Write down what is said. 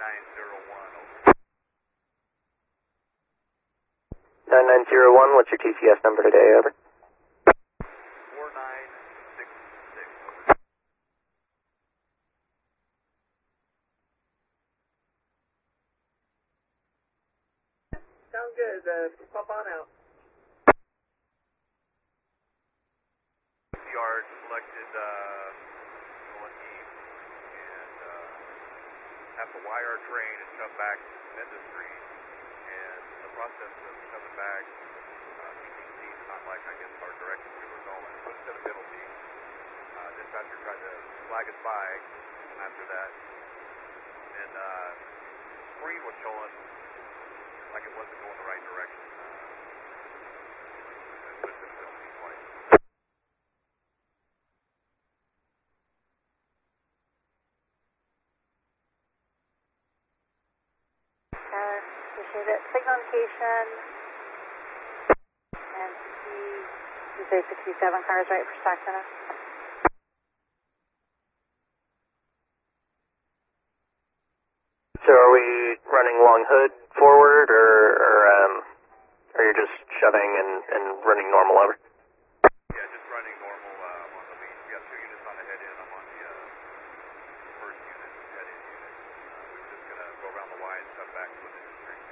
9901, what's your TCS number today, over? 4966, over. Sounds good, pop on out. Yard selected going east and have to wire our train and come back into the street. And in the process of coming back, PTC did not like, I guess, our direction we were going. So instead of middle beat, dispatcher tried to flag us by after that. And screen was showing like it wasn't going the right direction. It put us in the middle beat twice. Appreciate it. Signal indication. And you say 67 cars right for Stock Center. So are we running long hood forward, or are you just shoving and running normal over?